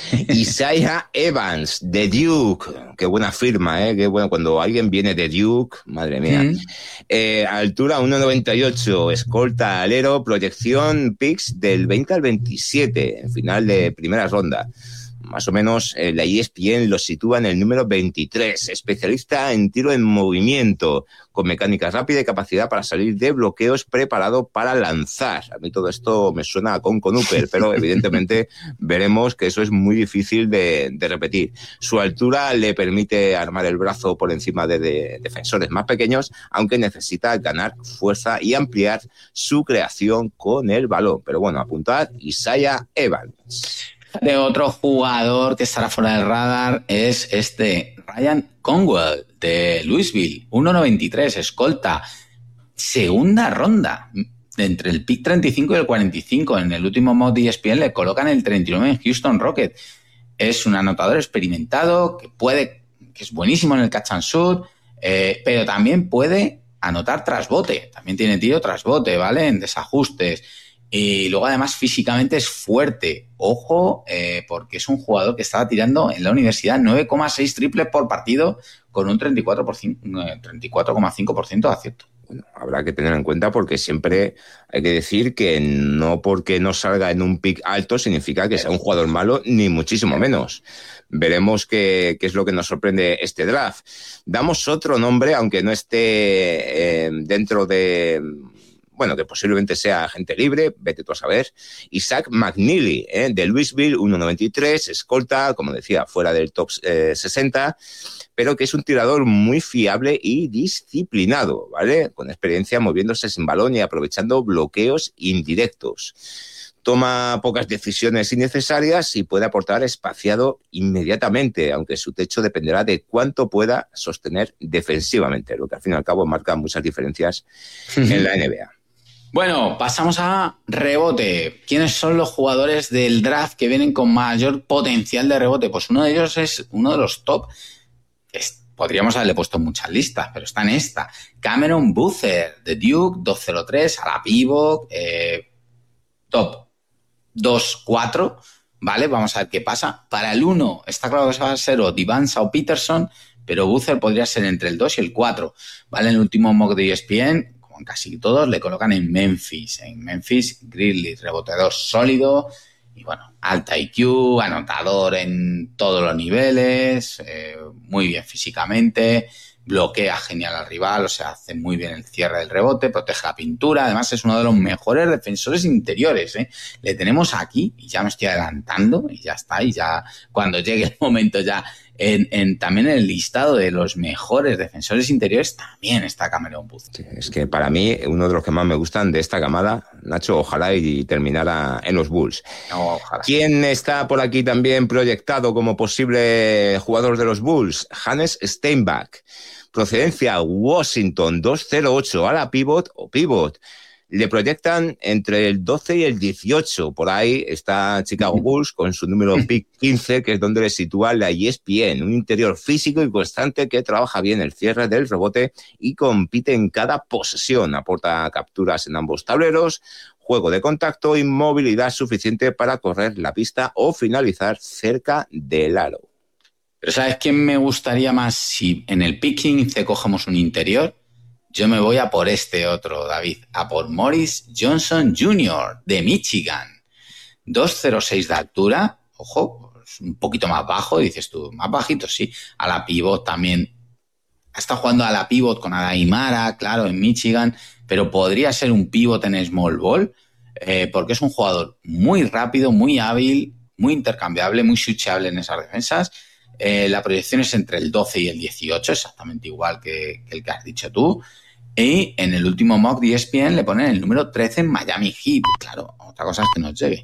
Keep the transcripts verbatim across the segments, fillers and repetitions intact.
Isaiah Evans, de Duke. Qué buena firma, ¿eh? Qué bueno cuando alguien viene de Duke, madre mía. Mm. Eh, altura uno noventa y ocho, escolta alero, proyección picks del veinte al veintisiete, en final de primera ronda. Más o menos eh, la E S P N lo sitúa en el número veintitrés, especialista en tiro en movimiento, con mecánica rápida y capacidad para salir de bloqueos, preparado para lanzar. A mí todo esto me suena a Con Cooper, pero evidentemente veremos que eso es muy difícil de, de repetir. Su altura le permite armar el brazo por encima de, de defensores más pequeños, aunque necesita ganar fuerza y ampliar su creación con el balón. Pero bueno, apuntad, Isaiah Evans. De otro jugador que estará fuera del radar es este Ryan Conwell de Louisville, uno noventa y tres, escolta, segunda ronda, entre el pick treinta y cinco y el cuarenta y cinco. En el último mock de E S P N le colocan el treinta y nueve en Houston Rockets. Es un anotador experimentado que puede, que es buenísimo en el catch and shoot, eh, pero también puede anotar tras bote, también tiene tiro tras bote, ¿vale? En desajustes. Y luego además físicamente es fuerte. Ojo, eh, porque es un jugador que estaba tirando en la universidad nueve coma seis triples por partido con un treinta y cuatro coma cinco por ciento de acierto. Bueno, habrá que tener en cuenta porque siempre hay que decir que no porque no salga en un pick alto significa que sea un jugador malo, ni muchísimo menos. Veremos qué, qué es lo que nos sorprende este draft. Damos otro nombre, aunque no esté eh, dentro de... bueno, que posiblemente sea agente libre, vete tú a saber. Isaac McNeely, ¿eh? de Louisville, uno noventa y tres, escolta, como decía, fuera del top eh, sesenta, pero que es un tirador muy fiable y disciplinado, ¿vale? Con experiencia moviéndose sin balón y aprovechando bloqueos indirectos. Toma pocas decisiones innecesarias y puede aportar espaciado inmediatamente, aunque su techo dependerá de cuánto pueda sostener defensivamente, lo que al fin y al cabo marca muchas diferencias en la N B A. Bueno, pasamos a rebote. ¿Quiénes son los jugadores del draft que vienen con mayor potencial de rebote? Pues uno de ellos es uno de los top. Es, podríamos haberle puesto muchas listas, pero está en esta. Cameron Boozer, de Duke, dos cero tres, a la pivot, eh, top dos cuatro, ¿vale? Vamos a ver qué pasa. Para el uno, está claro que va a ser o Divansa o Peterson, pero Boozer podría ser entre el dos y el cuatro, ¿vale? En el último mock de E S P N, en casi todos, le colocan en Memphis. En Memphis, Grizzlies, reboteador sólido y, bueno, alta I Q, anotador en todos los niveles, eh, muy bien físicamente, bloquea genial al rival, o sea, hace muy bien el cierre del rebote, protege la pintura, además es uno de los mejores defensores interiores, ¿eh? Le tenemos aquí, y ya me estoy adelantando, y ya está, y ya cuando llegue el momento ya... En, en, también en el listado de los mejores defensores interiores también está Cameron Boozer. Sí, es que para mí uno de los que más me gustan de esta camada, Nacho, ojalá y terminara en los Bulls. No, ojalá. ¿Quién está por aquí también proyectado como posible jugador de los Bulls? Hannes Steinbach, procedencia Washington, dos cero ocho, a la pivot o pivot. Le proyectan entre el doce y el dieciocho. Por ahí está Chicago Bulls con su número pick quince, que es donde le sitúa la E S P N. Un interior físico y constante que trabaja bien el cierre del rebote y compite en cada posesión. Aporta capturas en ambos tableros, juego de contacto y movilidad suficiente para correr la pista o finalizar cerca del aro. Pero ¿sabes quién me gustaría más si en el pick quince cogemos un interior? Yo me voy a por este otro, David, a por Morris Johnson junior de Michigan. dos cero seis de altura, ojo, un poquito más bajo, dices tú, más bajito, sí. A la pivot también. Está jugando a la pivot con Adaimara, claro, en Michigan, pero podría ser un pivot en small ball, eh, porque es un jugador muy rápido, muy hábil, muy intercambiable, muy switchable en esas defensas. Eh, la proyección es entre el doce y el dieciocho, exactamente igual que, que el que has dicho tú. Y en el último mock de E S P N le ponen el número trece en Miami Heat. Claro, otra cosa es que nos llegue.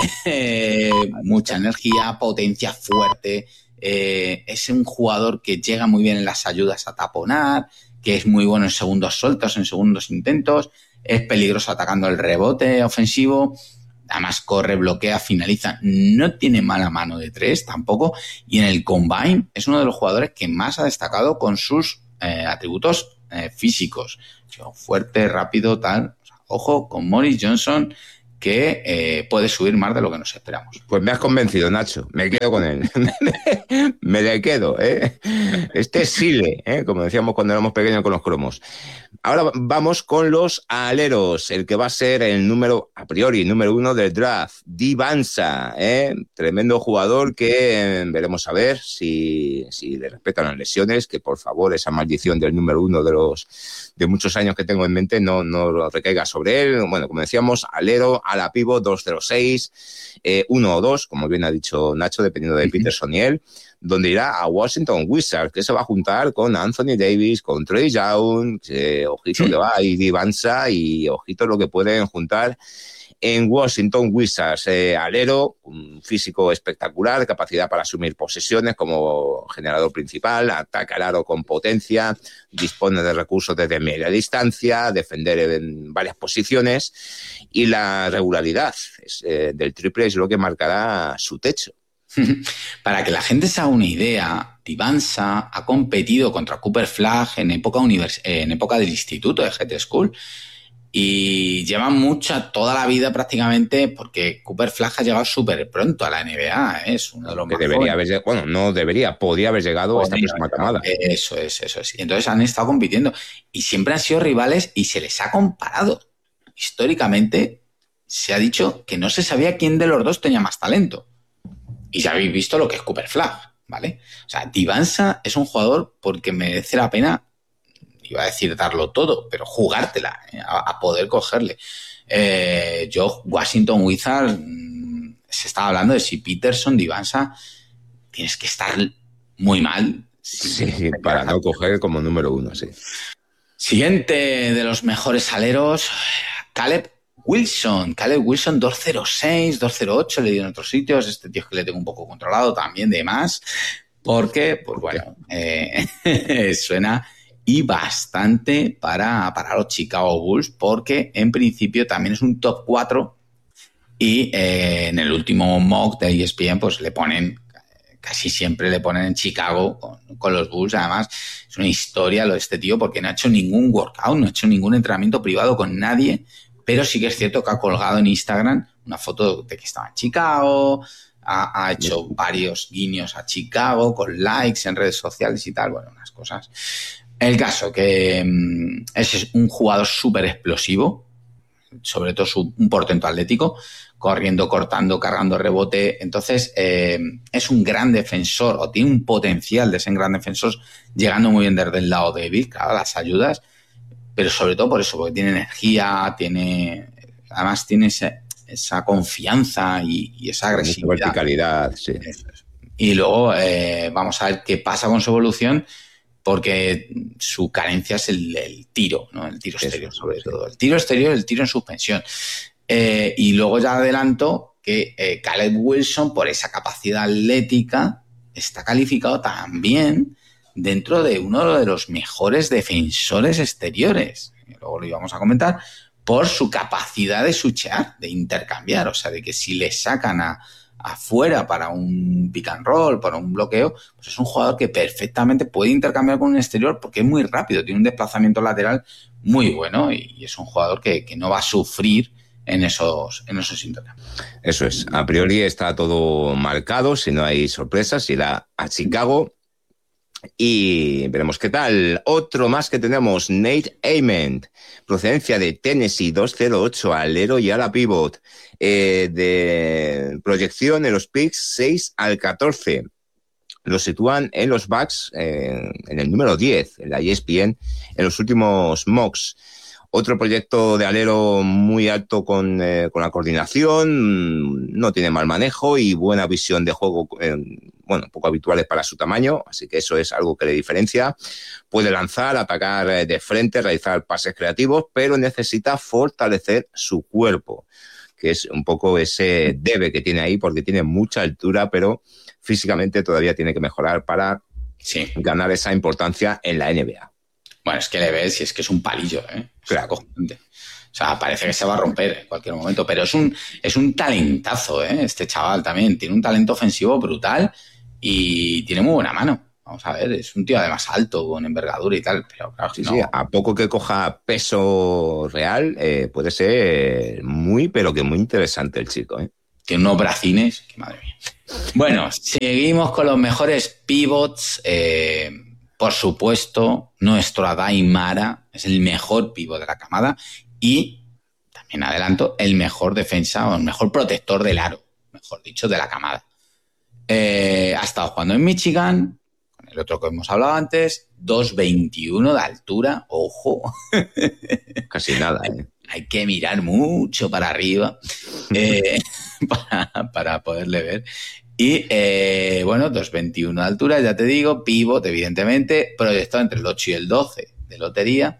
eh, mucha energía, potencia fuerte. Eh, es un jugador que llega muy bien en las ayudas a taponar, que es muy bueno en segundos sueltos, en segundos intentos. Es peligroso atacando el rebote ofensivo. Además corre, bloquea, finaliza, no tiene mala mano de tres tampoco, y en el Combine es uno de los jugadores que más ha destacado con sus eh, atributos eh, físicos, fuerte, rápido, tal. O sea, ojo con Morris Johnson, que eh, puede subir más de lo que nos esperamos. Pues me has convencido, Nacho. Me quedo con él. Me le quedo, ¿eh? Este es Sile, ¿eh? Como decíamos cuando éramos pequeños con los cromos. Ahora vamos con los aleros, el que va a ser el número, a priori, número uno del draft, Divansa, ¿eh? Tremendo jugador que eh, veremos a ver si, si le respetan las lesiones, que por favor esa maldición del número uno de los de muchos años que tengo en mente no, no recaiga sobre él. Bueno, como decíamos, alero, ala pivot, dos cero seis, eh, uno o dos, como bien ha dicho Nacho, dependiendo de Peterson y él, donde irá a Washington Wizards, que se va a juntar con Anthony Davis, con Trey Young, eh, ojito que va ahí Divansa y ojito lo que pueden juntar en Washington Wizards. Eh, alero, un físico espectacular, capacidad para asumir posesiones como generador principal, ataca al aro con potencia, dispone de recursos desde media distancia, defender en varias posiciones y la regularidad es, eh, del triple es lo que marcará su techo. Para que la gente se haga una idea, Divansa ha competido contra Cooper Flagg en época, univers- en época del instituto de G T School y lleva mucha, toda la vida prácticamente, porque Cooper Flagg ha llegado súper pronto a la N B A, ¿eh? Es uno de los que más debería jóvenes. haber, bueno, no debería, podría haber llegado Podría esta misma haber camada. Eso es, eso es. Y entonces han estado compitiendo y siempre han sido rivales y se les ha comparado. Históricamente se ha dicho que no se sabía quién de los dos tenía más talento. Y ya habéis visto lo que es Cooper Flagg, ¿vale? O sea, Divansa es un jugador porque merece la pena, iba a decir darlo todo, pero jugártela, ¿eh? a, a poder cogerle. Eh, yo, Washington Wizards, mmm, se estaba hablando de si Peterson, Divansa, tienes que estar muy mal. Si sí, para no coger como número uno, sí. Siguiente de los mejores aleros, Caleb Wilson, Caleb Wilson dos cero seis, dos cero ocho, le di en otros sitios, este tío es que le tengo un poco controlado también de más, porque, pues bueno, eh, suena y bastante para, para los Chicago Bulls, porque en principio también es un top cuatro y eh, en el último mock de E S P N pues le ponen, casi siempre le ponen en Chicago con, con los Bulls. Además es una historia lo de este tío porque no ha hecho ningún workout, no ha hecho ningún entrenamiento privado con nadie, pero sí que es cierto que ha colgado en Instagram una foto de que estaba en Chicago, ha, ha hecho varios guiños a Chicago con likes en redes sociales y tal, bueno, unas cosas. El caso que um, es un jugador súper explosivo, sobre todo su, un portento atlético, corriendo, cortando, cargando rebote. Entonces eh, es un gran defensor, o tiene un potencial de ser un gran defensor, llegando muy bien desde el lado débil, claro, las ayudas, pero sobre todo por eso, porque tiene energía, tiene, además tiene ese, esa confianza y, y esa agresividad. Mucha verticalidad, sí. Y luego eh, vamos a ver qué pasa con su evolución, porque su carencia es el, el tiro, ¿no? El tiro exterior, sobre sí. todo. El tiro exterior, el tiro en suspensión. Eh, y luego ya adelanto que eh, Caleb Wilson, por esa capacidad atlética, está calificado también dentro de uno de los mejores defensores exteriores. Luego lo íbamos a comentar, por su capacidad de switchear, de intercambiar. O sea, de que si le sacan a afuera para un pick and roll, para un bloqueo, pues es un jugador que perfectamente puede intercambiar con un exterior porque es muy rápido, tiene un desplazamiento lateral muy bueno y, y es un jugador que, que no va a sufrir en esos, en esos intercambios. Eso es, a priori está todo marcado, si no hay sorpresas, irá a Chicago y veremos qué tal. Otro más que tenemos, Nate Ament, procedencia de Tennessee, dos cero ocho, alero y ala pivot, eh, de proyección en los picks seis al catorce. Lo sitúan en los Bucks eh, en el número diez, en la E S P N, en los últimos mocks. Otro proyecto de alero muy alto con, eh, con la coordinación, no tiene mal manejo y buena visión de juego, eh, bueno, poco habituales para su tamaño, así que eso es algo que le diferencia. Puede lanzar, atacar de frente, realizar pases creativos, pero necesita fortalecer su cuerpo, que es un poco ese debe que tiene ahí, porque tiene mucha altura, pero físicamente todavía tiene que mejorar para sí. ganar esa importancia en la N B A. Bueno, es que le ves y es que es un palillo, ¿eh? Claro. O sea, parece que se va a romper en cualquier momento, pero es un, es un talentazo, ¿eh? Este chaval también tiene un talento ofensivo brutal y tiene muy buena mano. Vamos a ver, es un tío además alto, con envergadura y tal, pero claro, Sí, no. sí, a poco que coja peso real, eh, puede ser muy, pero que muy interesante el chico, ¿eh? Tiene unos bracines, que madre mía. Bueno, seguimos con los mejores pivots. Eh, por supuesto, nuestro Adai Mara es el mejor pivot de la camada y, también adelanto, el mejor defensa o el mejor protector del aro, mejor dicho, de la camada. Eh, ha estado jugando en Michigan, con el otro que hemos hablado antes, dos veintiuno de altura, ojo. Casi nada, ¿eh? Hay que mirar mucho para arriba eh, para, para poderle ver. Y, eh, bueno, dos veintiuno de altura, ya te digo, pivot, evidentemente, proyectado entre el ocho y el doce de lotería.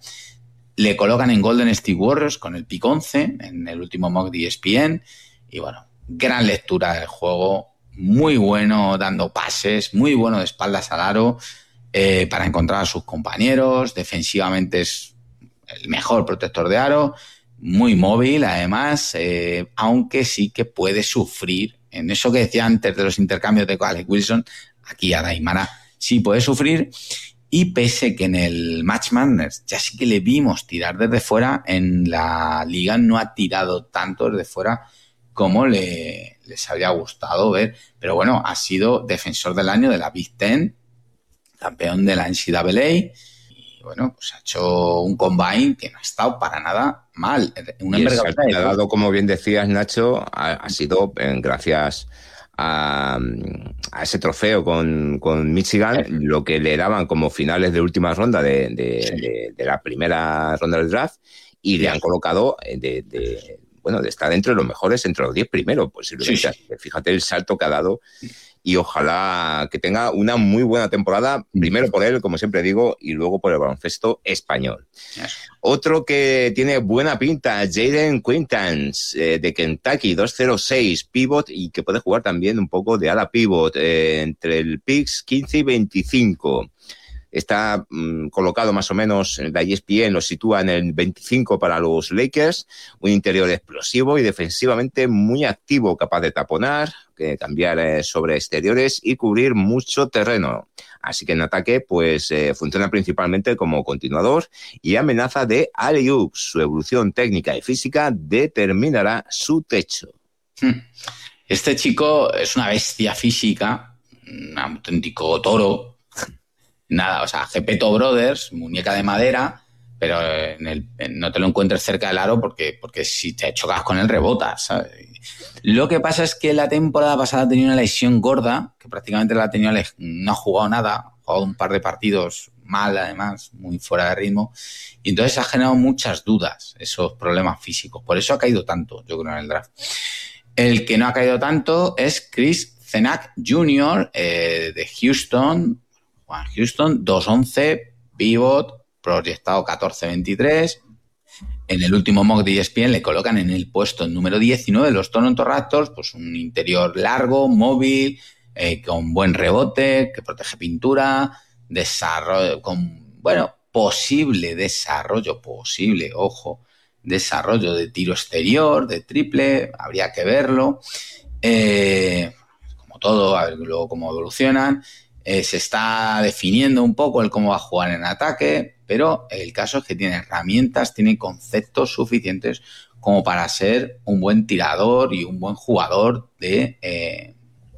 Le colocan en Golden State Warriors con el pick once en el último mock de E S P N. Y, bueno, gran lectura del juego, muy bueno dando pases, muy bueno de espaldas al aro eh, para encontrar a sus compañeros. Defensivamente es el mejor protector de aro. Muy móvil, además, eh, aunque sí que puede sufrir. En eso que decía antes de los intercambios de Alec Wilson, aquí a Daimara sí puede sufrir. Y pese que en el Match Madness ya sí que le vimos tirar desde fuera, en la liga no ha tirado tanto desde fuera como le, les habría gustado ver. Pero bueno, ha sido defensor del año de la Big Ten, campeón de la N C double A. Y bueno, pues ha hecho un combine que no ha estado para nada mal. Una y el salto que ha de... dado, como bien decías, Nacho, ha, ha sido eh, gracias a, a ese trofeo con, con Michigan, sí. Lo que le daban como finales de última ronda de, de, sí. de, de la primera ronda del draft, y sí. le han colocado de, de, bueno, de estar entre los mejores, entre los diez primeros, posiblemente. Sí, sí. Fíjate el salto que ha dado. Y ojalá que tenga una muy buena temporada, primero por él, como siempre digo, y luego por el baloncesto español. Yes. Otro que tiene buena pinta, Jaden Quintans, eh, de Kentucky, dos cero seis, pivot, y que puede jugar también un poco de ala pivot, eh, entre el picks quince y veinticinco. Está mmm, colocado más o menos, la E S P N lo sitúa en el veinticinco para los Lakers, un interior explosivo y defensivamente muy activo, capaz de taponar, que cambiar eh, sobre exteriores y cubrir mucho terreno. Así que en ataque pues eh, funciona principalmente como continuador y amenaza de alley-oop. Su evolución técnica y física determinará su techo. Este chico es una bestia física, un auténtico toro. Nada, o sea, Geppetto Brothers, muñeca de madera, pero en el, en, no te lo encuentres cerca del aro porque, porque si te chocas con él rebotas, ¿sabes? Lo que pasa es que la temporada pasada tenía una lesión gorda, que prácticamente la tenía, no ha jugado nada, ha jugado un par de partidos mal, además, muy fuera de ritmo, y entonces ha generado muchas dudas esos problemas físicos. Por eso ha caído tanto, yo creo, en el draft. El que no ha caído tanto es Chris Zenak junior eh, de Houston. Juan Houston, dos once, pivot, proyectado catorce veintitrés. En el último mock de E S P N le colocan en el puesto número diecinueve de los Toronto Raptors, pues un interior largo, móvil, eh, con buen rebote, que protege pintura, desarrollo, con, bueno, posible desarrollo, posible, ojo, desarrollo de tiro exterior, de triple, habría que verlo. Eh, como todo, a ver luego cómo evolucionan. Eh, se está definiendo un poco el cómo va a jugar en ataque, pero el caso es que tiene herramientas, tiene conceptos suficientes como para ser un buen tirador y un buen jugador de, eh,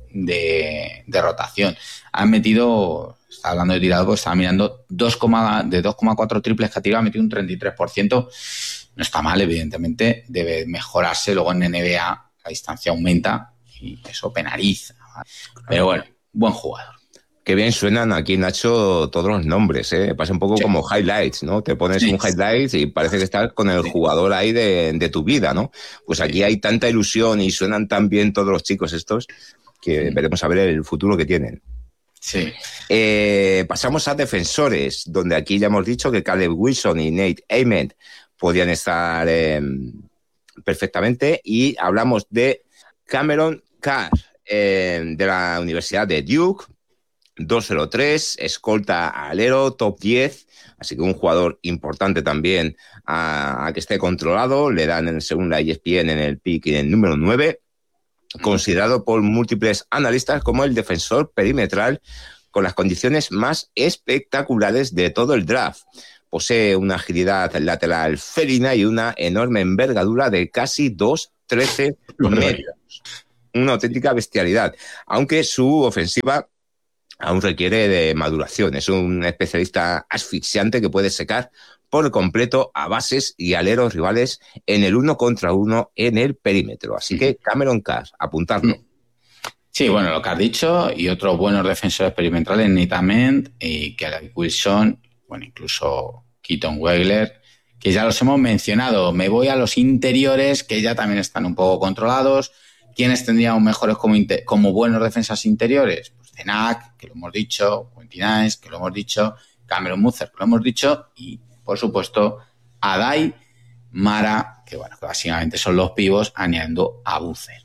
de, de rotación. Han metido, está hablando de tirador, pues estaba mirando dos, de dos coma cuatro triples que ha tirado, ha metido un treinta y tres por ciento. No está mal, evidentemente, debe mejorarse. Luego en N B A la distancia aumenta y eso penaliza, ¿vale? Pero bueno, buen jugador. Qué bien suenan aquí, Nacho, todos los nombres, ¿eh? Pasa un poco sí. como highlights, ¿no? Te pones sí. un highlight y parece que estás con el sí. jugador ahí de, de tu vida, ¿no? Pues aquí sí. hay tanta ilusión y suenan tan bien todos los chicos estos que sí. veremos a ver el futuro que tienen. Sí. Eh, pasamos a defensores, donde aquí ya hemos dicho que Caleb Wilson y Nate Ament podían estar eh, perfectamente, y hablamos de Cameron Carr, eh, de la Universidad de Duke, dos cero tres, escolta alero, top diez, así que un jugador importante también a, a que esté controlado. Le dan, en, según la E S P N, en el pick en el número nueve, considerado por múltiples analistas como el defensor perimetral con las condiciones más espectaculares de todo el draft. Posee una agilidad lateral felina y una enorme envergadura de casi dos metros trece metros. Una auténtica bestialidad, aunque su ofensiva aún requiere de maduración. Es un especialista asfixiante que puede secar por completo a bases y aleros rivales en el uno contra uno en el perímetro. Así que Cameron Carr, apuntarlo. Sí, bueno, lo que has dicho, y otros buenos defensores perimetrales, Nathan y Kelly Wilson, bueno, incluso Keaton Wegler, que ya los hemos mencionado. Me voy a los interiores, que ya también están un poco controlados. ¿Quiénes tendríamos mejores como, inter- como buenos defensas interiores? Pues Zenac, que lo hemos dicho, Quentin Nice, que lo hemos dicho, Cameron Muther, que lo hemos dicho, y, por supuesto, Adai, Mara, que bueno, que básicamente son los pivos, añadiendo a Boozer.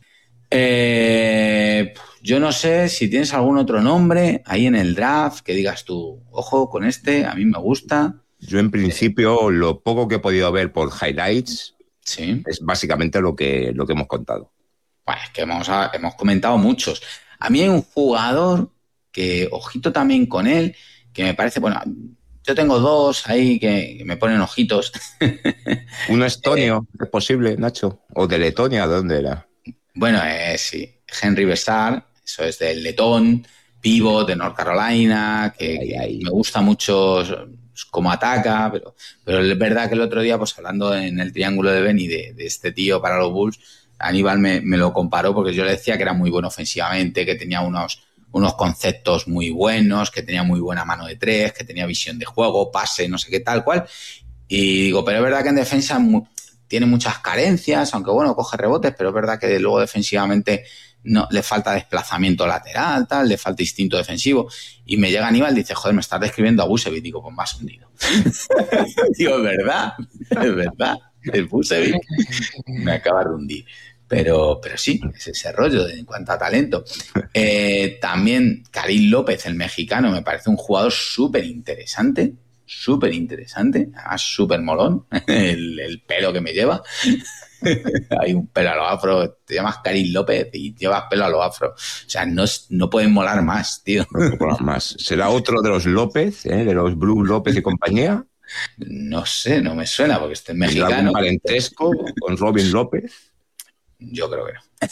Eh, yo no sé si tienes algún otro nombre ahí en el draft que digas tú, ojo con este, a mí me gusta. Yo, en principio, lo poco que he podido ver por highlights, sí, es básicamente lo que, lo que hemos contado. Bueno, es que hemos, hemos comentado muchos. A mí hay un jugador que, ojito también con él, que me parece, bueno, yo tengo dos ahí que, que me ponen ojitos. ¿Uno estonio, eh, es posible, Nacho? ¿O de Letonia? ¿De dónde era? Bueno, eh, sí, Henry Bessar, eso es del letón, pivot de North Carolina, que, Ay, ay. que me gusta mucho cómo ataca, pero, pero es verdad que el otro día, pues hablando en el triángulo de Benny de, de este tío para los Bulls, Aníbal me, me lo comparó porque yo le decía que era muy bueno ofensivamente, que tenía unos, unos conceptos muy buenos, que tenía muy buena mano de tres, que tenía visión de juego, pase, no sé qué tal cual. Y digo, pero es verdad que en defensa muy, tiene muchas carencias, aunque bueno, coge rebotes, pero es verdad que luego defensivamente no, le falta desplazamiento lateral, tal, le falta instinto defensivo. Y me llega Aníbal y dice, joder, me estás describiendo a Vucevic. Digo, pues más hundido. Digo, es verdad, es verdad. El Vucevic me acaba de hundir. Pero, pero sí, es ese rollo de, en cuanto a talento. Eh, también Karim López, el mexicano, me parece un jugador súper interesante. Súper interesante, además súper molón, el, el pelo que me lleva. Hay un pelo a lo afro, te llamas Karim López y llevas pelo a lo afro. O sea, no, no pueden molar más, tío. No pueden molar más. ¿Será otro de los López, eh, de los Blue López y compañía? No sé, no me suena porque este es mexicano. ¿Algún parentesco con Robin López? Yo creo que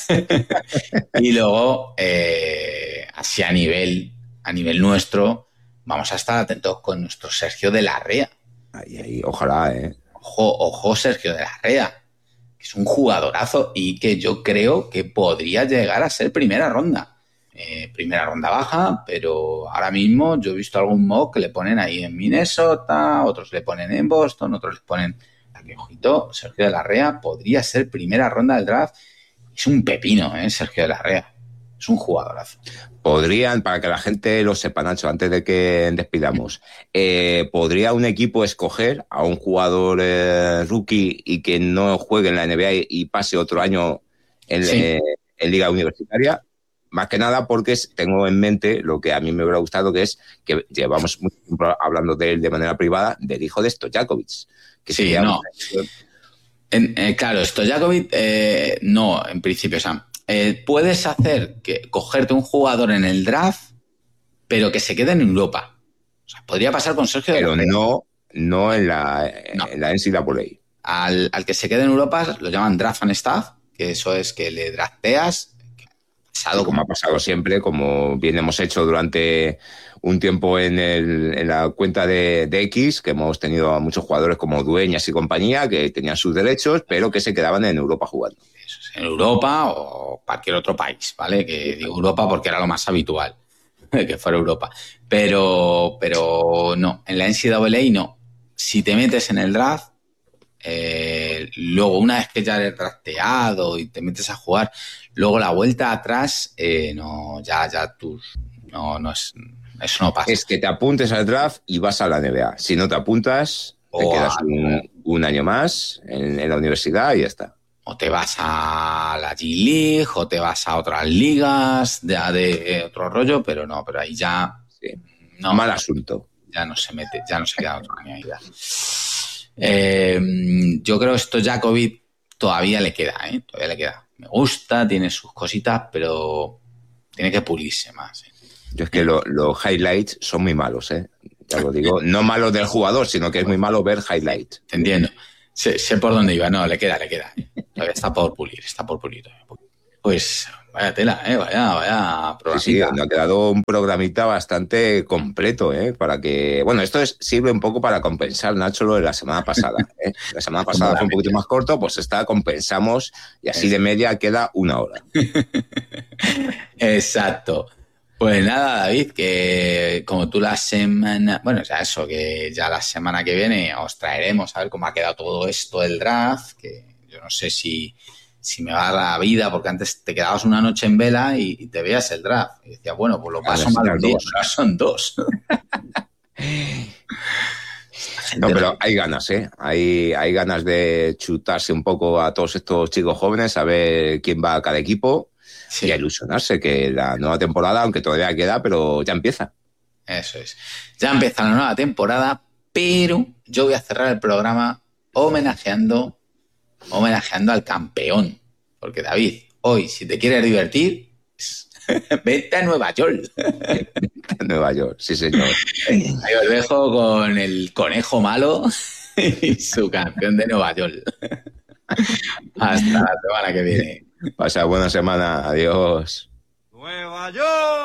no. Y luego, eh, así a nivel, a nivel nuestro, vamos a estar atentos con nuestro Sergio de la Rea. Ay, ay, ojalá, ¿eh? Ojo, ojo, Sergio de la Rea, que es un jugadorazo y que yo creo que podría llegar a ser primera ronda. Eh, primera ronda baja, pero ahora mismo yo he visto algún mock que le ponen ahí en Minnesota, otros le ponen en Boston, otros le ponen... Que, ojito, Sergio de la Rea podría ser primera ronda del draft. Es un pepino, ¿eh? Sergio de la Rea. Es un jugadorazo. Podrían, para que la gente lo sepa, Nacho, antes de que despidamos, eh, ¿podría un equipo escoger a un jugador eh, rookie y que no juegue en la N B A y, y pase otro año en, sí. eh, en liga universitaria? Más que nada porque tengo en mente lo que a mí me hubiera gustado, que es que llevamos mucho tiempo hablando de él de manera privada, del hijo de Stojakovic. Que sí, no. En, eh, claro, Stojakovic eh, no, en principio, o sea, eh, puedes hacer que cogerte un jugador en el draft, pero que se quede en Europa. O sea, podría pasar con Sergio pero de la Rea. no, no en la, no. en la N C A A. Al, al que se quede en Europa lo llaman draft and staff, que eso es que le drafteas. Sí, como ha pasado siempre, como bien hemos hecho durante un tiempo en, el, en la cuenta de, de X, que hemos tenido a muchos jugadores como Dueñas y compañía, que tenían sus derechos, pero que se quedaban en Europa jugando. Eso es, en Europa o cualquier otro país, ¿vale? Que digo Europa porque era lo más habitual, que fuera Europa. Pero, pero no, en la N C A A no. Si te metes en el draft, Eh, luego una vez que ya eres drafteado y te metes a jugar, luego la vuelta atrás eh, no, ya, ya tú no, no es, eso no pasa. Es que te apuntes al draft y vas a la N B A. Si no te apuntas, oh, te quedas un, un año más en, en la universidad y ya está. O te vas a la G-League o te vas a otras ligas de, de otro rollo, pero no, pero ahí ya sí. no, mal asunto. Ya no se mete, ya no se queda otro año ahí. Eh, yo creo que Stojakovic todavía le queda, ¿eh? Todavía le queda. Me gusta, tiene sus cositas, pero tiene que pulirse más. ¿eh? Yo es que lo, los highlights son muy malos, ¿eh? Ya lo digo. No malos del jugador, sino que es muy malo ver highlights. Te entiendo. Sé, sé por dónde iba. No, le queda, le queda. Todavía está por pulir, está por pulir. Pues vaya tela, ¿eh? Vaya, vaya programita. Sí, sí, nos ha quedado un programita bastante completo, ¿eh? Para que... Bueno, esto es, sirve un poco para compensar, Nacho, lo de la semana pasada, ¿eh? La semana pasada fue un poquito más corto, pues esta compensamos y así de media queda una hora. Exacto. Pues nada, David, que como tú la semana... Bueno, ya eso, que ya la semana que viene os traeremos a ver cómo ha quedado todo esto del draft, que yo no sé si... si me va a dar la vida, porque antes te quedabas una noche en vela y, y te veías el draft. Y decías, bueno, pues lo paso mal un día, pero son dos. No, pero hay ganas, ¿eh? Hay, hay ganas de chutarse un poco a todos estos chicos jóvenes, a ver quién va a cada equipo, sí. Y a ilusionarse, que la nueva temporada, aunque todavía queda, pero ya empieza. Eso es. Ya empieza la nueva temporada, pero yo voy a cerrar el programa homenajeando homenajeando al campeón. Porque, David, hoy, si te quieres divertir, vete a Nueva York. Nueva York, sí, señor. Ahí os dejo con el conejo malo y su campeón de Nueva York. Hasta la semana que viene. Pasa buena semana. Adiós. Nueva York.